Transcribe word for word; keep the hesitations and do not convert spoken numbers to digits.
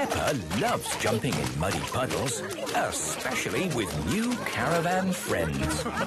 Peppa loves jumping in muddy puddles, especially with new caravan friends.